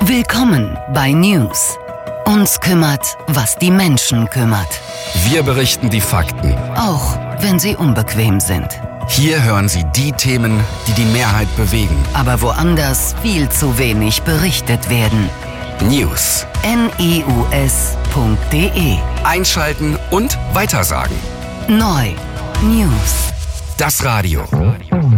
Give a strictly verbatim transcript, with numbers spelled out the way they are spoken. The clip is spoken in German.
Willkommen bei News. Uns kümmert, was die Menschen kümmert. Wir berichten die Fakten. Auch wenn sie unbequem sind. Hier hören Sie die Themen, die die Mehrheit bewegen. Aber woanders viel zu wenig berichtet werden. News. news punkt de. Einschalten und weitersagen. Neu. News. Das Radio.